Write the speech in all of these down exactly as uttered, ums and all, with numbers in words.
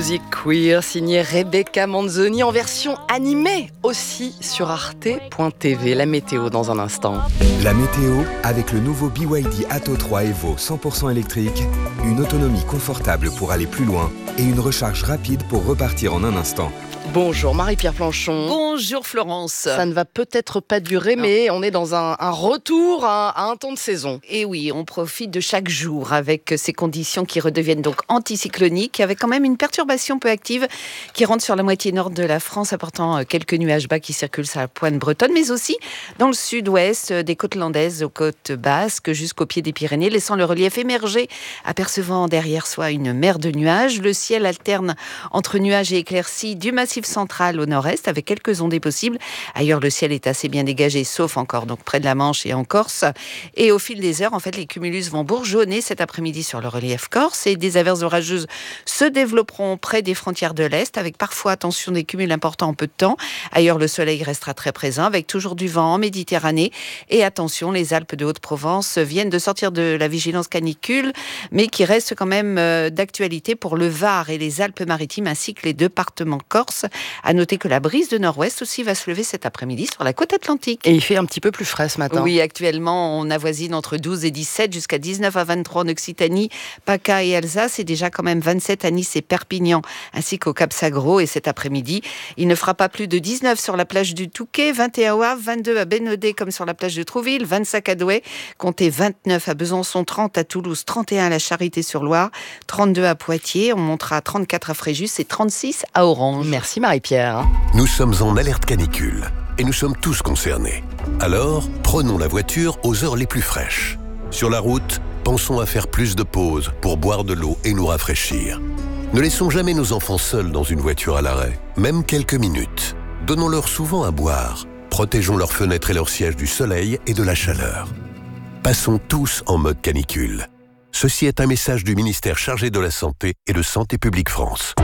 Music Queer, signée Rebecca Manzoni, en version animée aussi sur arte point t v. La météo dans un instant. La météo avec le nouveau B Y D Atto trois Evo cent pour cent électrique, une autonomie confortable pour aller plus loin et une recharge rapide pour repartir en un instant. Bonjour Marie-Pierre Planchon. Bonjour Florence. Ça ne va peut-être pas durer, non. mais on est dans un, un retour à, à un temps de saison. Et oui, on profite de chaque jour avec ces conditions qui redeviennent donc anticycloniques, avec quand même une perturbation peu active qui rentre sur la moitié nord de la France, apportant quelques nuages bas qui circulent sur la pointe bretonne, mais aussi dans le sud-ouest des côtes landaises aux côtes basques jusqu'au pied des Pyrénées, laissant le relief émerger, apercevant derrière soi une mer de nuages. Le ciel alterne entre nuages et éclaircies du massif central au nord-est avec quelques ondées possibles. Ailleurs, le ciel est assez bien dégagé, sauf encore donc près de la Manche et en Corse. Et au fil des heures, en fait, les cumulus vont bourgeonner cet après-midi sur le relief corse et des averses orageuses se développeront près des frontières de l'Est avec parfois, attention, des cumuls importants en peu de temps. Ailleurs, le soleil restera très présent avec toujours du vent en Méditerranée. Et attention, les Alpes de Haute-Provence viennent de sortir de la vigilance canicule, mais qui reste quand même d'actualité pour le Var et les Alpes-Maritimes ainsi que les départements corses. À noter que la brise de nord-ouest aussi va se lever cet après-midi sur la côte atlantique. Et il fait un petit peu plus frais ce matin. Oui, actuellement, on avoisine entre douze et dix-sept, jusqu'à dix-neuf à vingt-trois en Occitanie, PACA et Alsace, et déjà quand même vingt-sept à Nice et Perpignan, ainsi qu'au Cap-Sagro. Et cet après-midi, il ne fera pas plus de dix-neuf sur la plage du Touquet, vingt et un au Havre, vingt-deux à Bénodet comme sur la plage de Trouville, vingt-cinq à Douai, comptez vingt-neuf à Besançon, trente à Toulouse, trente et un à la Charité-sur-Loire, trente-deux à Poitiers, on montera à trente-quatre à Fréjus et trente-six à Orange. Merci Marie-Pierre. Nous sommes en alerte canicule et nous sommes tous concernés. Alors, prenons la voiture aux heures les plus fraîches. Sur la route, pensons à faire plus de pauses pour boire de l'eau et nous rafraîchir. Ne laissons jamais nos enfants seuls dans une voiture à l'arrêt, même quelques minutes. Donnons-leur souvent à boire. Protégeons leurs fenêtres et leurs sièges du soleil et de la chaleur. Passons tous en mode canicule. Ceci est un message du ministère chargé de la Santé et de Santé publique France.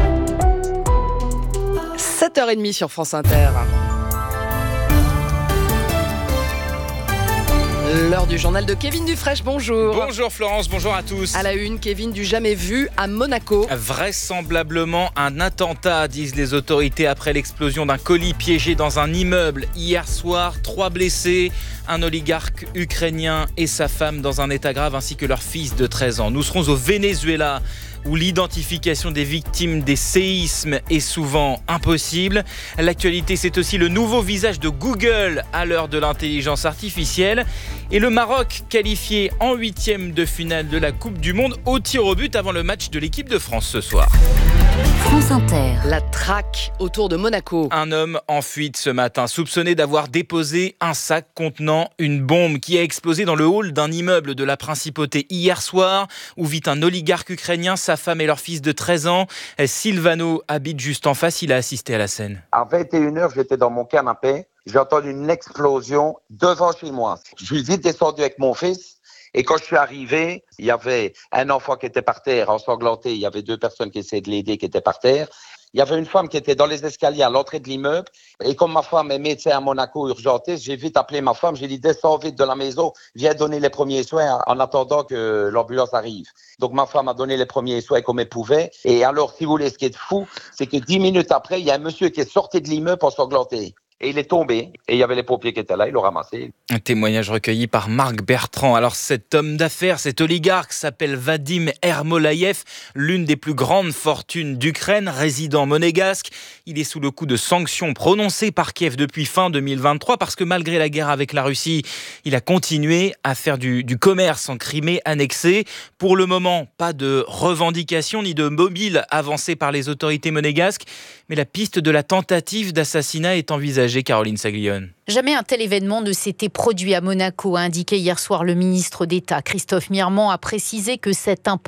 sept heures trente sur France Inter. L'heure du journal de Kevin Dufresne, bonjour. Bonjour Florence, bonjour à tous. À la une, Kevin du jamais vu à Monaco. Vraisemblablement un attentat, disent les autorités, après l'explosion d'un colis piégé dans un immeuble hier soir. Trois blessés, un oligarque ukrainien et sa femme dans un état grave, ainsi que leur fils de treize ans. Nous serons au Venezuela, où l'identification des victimes des séismes est souvent impossible. L'actualité, c'est aussi le nouveau visage de Google à l'heure de l'intelligence artificielle. Et le Maroc qualifié en huitième de finale de la Coupe du Monde au tir au but avant le match de l'équipe de France ce soir. France Inter. La traque autour de Monaco. Un homme en fuite ce matin, soupçonné d'avoir déposé un sac contenant une bombe qui a explosé dans le hall d'un immeuble de la principauté hier soir, où vit un oligarque ukrainien, sa femme et leur fils de treize ans. Silvano habite juste en face, il a assisté à la scène. À vingt et une heures, j'étais dans mon canapé, j'ai entendu une explosion devant chez moi. Je suis vite descendu avec mon fils. Et quand je suis arrivé, il y avait un enfant qui était par terre, ensanglanté. Il y avait deux personnes qui essayaient de l'aider, qui étaient par terre. Il y avait une femme qui était dans les escaliers à l'entrée de l'immeuble. Et comme ma femme est médecin à Monaco, urgentiste, j'ai vite appelé ma femme. J'ai dit, descends vite de la maison, viens donner les premiers soins en attendant que l'ambulance arrive. Donc ma femme a donné les premiers soins comme elle pouvait. Et alors, si vous voulez, ce qui est fou, c'est que dix minutes après, il y a un monsieur qui est sorti de l'immeuble ensanglanté. Et il est tombé, et il y avait les pompiers qui étaient là, ils l'ont ramassé. Un témoignage recueilli par Marc Bertrand. Alors cet homme d'affaires, cet oligarque s'appelle Vadim Ermolaïev, l'une des plus grandes fortunes d'Ukraine, résident monégasque. Il est sous le coup de sanctions prononcées par Kiev depuis fin deux mille vingt-trois, parce que malgré la guerre avec la Russie, il a continué à faire du, du commerce en Crimée annexée. Pour le moment, pas de revendication ni de mobile avancé par les autorités monégasques, mais la piste de la tentative d'assassinat est envisagée. Caroline Saglione. Jamais un tel événement ne s'était produit à Monaco, a indiqué hier soir le ministre d'État. Christophe Mirmand a précisé que cet